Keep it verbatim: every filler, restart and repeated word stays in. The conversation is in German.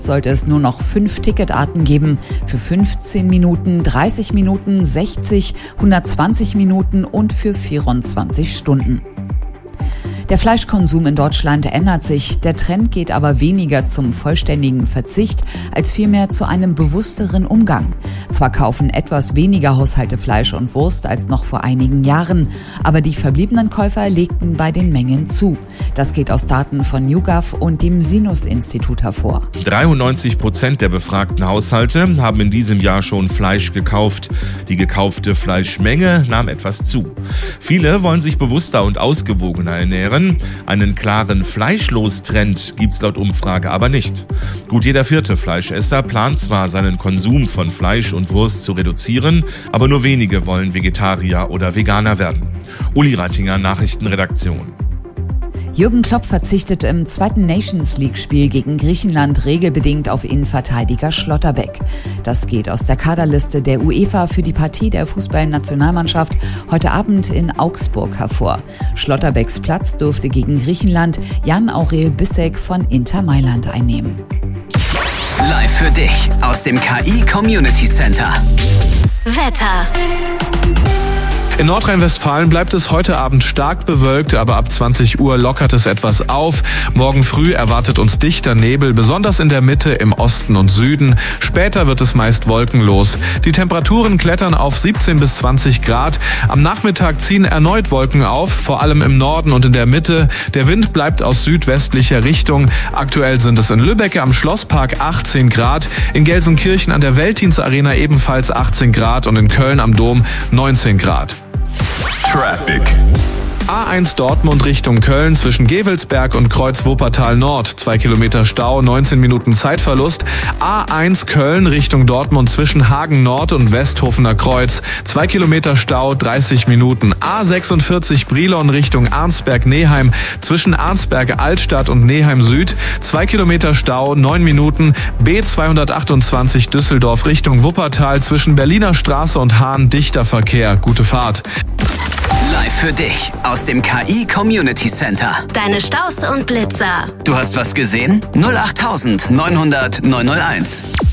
sollte es nur noch fünf Ticketarten geben, für fünfzehn Minuten, dreißig Minuten, sechzig, hundertzwanzig Minuten und für vierundzwanzig Stunden. Der Fleischkonsum in Deutschland ändert sich, der Trend geht aber weniger zum vollständigen Verzicht, als vielmehr zu einem bewussteren Umgang. Zwar kaufen etwas weniger Haushalte Fleisch und Wurst als noch vor einigen Jahren, aber die verbliebenen Käufer legten bei den Mengen zu. Das geht aus Daten von YouGov und dem Sinus-Institut hervor. dreiundneunzig Prozent der befragten Haushalte haben in diesem Jahr schon Fleisch gekauft. Die gekaufte Fleischmenge nahm etwas zu. Viele wollen sich bewusster und ausgewogener ernähren. Einen klaren Fleischlos-Trend gibt's laut Umfrage aber nicht. Gut jeder vierte Fleischesser plant zwar, seinen Konsum von Fleisch und Wurst zu reduzieren, aber nur wenige wollen Vegetarier oder Veganer werden. Uli Reitinger, Nachrichtenredaktion. Jürgen Klopp verzichtet im zweiten Nations-League-Spiel gegen Griechenland regelbedingt auf Innenverteidiger Schlotterbeck. Das geht aus der Kaderliste der UEFA für die Partie der Fußballnationalmannschaft heute Abend in Augsburg hervor. Schlotterbecks Platz durfte gegen Griechenland Jan-Aurel Bissek von Inter Mailand einnehmen. Live für dich aus dem K I Community Center. Wetter. In Nordrhein-Westfalen bleibt es heute Abend stark bewölkt, aber ab zwanzig Uhr lockert es etwas auf. Morgen früh erwartet uns dichter Nebel, besonders in der Mitte, im Osten und Süden. Später wird es meist wolkenlos. Die Temperaturen klettern auf siebzehn bis zwanzig Grad. Am Nachmittag ziehen erneut Wolken auf, vor allem im Norden und in der Mitte. Der Wind bleibt aus südwestlicher Richtung. Aktuell sind es in Lübeck am Schlosspark achtzehn Grad, in Gelsenkirchen an der Veltins-Arena ebenfalls achtzehn Grad und in Köln am Dom neunzehn Grad. Traffic. A eins Dortmund Richtung Köln zwischen Gevelsberg und Kreuz Wuppertal Nord. Zwei Kilometer Stau, neunzehn Minuten Zeitverlust. A eins Köln Richtung Dortmund zwischen Hagen Nord und Westhofener Kreuz. Zwei Kilometer Stau, dreißig Minuten. A sechsundvierzig Brilon Richtung Arnsberg-Neheim zwischen Arnsberg Altstadt und Neheim Süd. Zwei Kilometer Stau, neun Minuten. B zweihundertachtundzwanzig Düsseldorf Richtung Wuppertal zwischen Berliner Straße und Hahn dichter Verkehr. Gute Fahrt. Live für dich aus dem K I Community Center. Deine Staus und Blitzer. Du hast was gesehen? null acht neunhundert neunhunderт neunhunderteins.